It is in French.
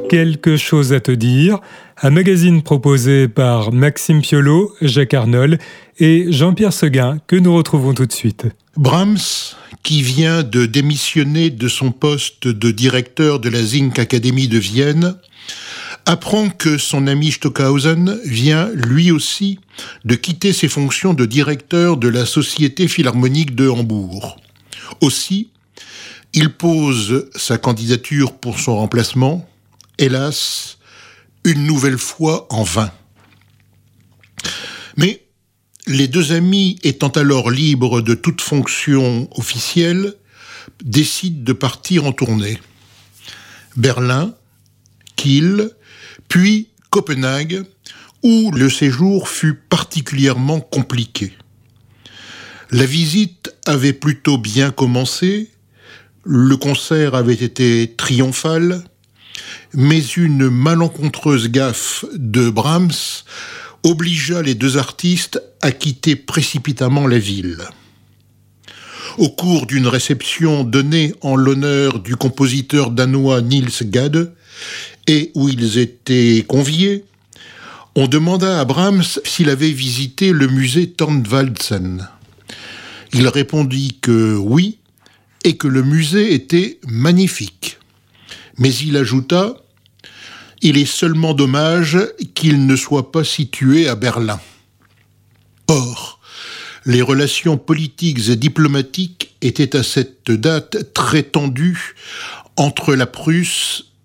Quelque chose à te dire, un magazine proposé par Maxime Piolo, Jacques Arnold et Jean-Pierre Seguin que nous retrouvons tout de suite. Brahms, qui vient de démissionner de son poste de directeur de la Zinc Academy de Vienne, apprend que son ami Stockhausen vient lui aussi de quitter ses fonctions de directeur de la Société Philharmonique de Hambourg. Aussi, il pose sa candidature pour son remplacement, hélas, une nouvelle fois en vain. Mais les deux amis, étant alors libres de toute fonction officielle, décident de partir en tournée. Berlin, Kiel, puis Copenhague, où le séjour fut particulièrement compliqué. La visite avait plutôt bien commencé, le concert avait été triomphal, mais une malencontreuse gaffe de Brahms obligea les deux artistes à quitter précipitamment la ville. Au cours d'une réception donnée en l'honneur du compositeur danois Niels Gade, et où ils étaient conviés, on demanda à Brahms s'il avait visité le musée Thorwaldsen. Il répondit que oui, et que le musée était magnifique. Mais il ajouta « Il est seulement dommage qu'il ne soit pas situé à Berlin ». Or, les relations politiques et diplomatiques étaient à cette date très tendues entre la Prusse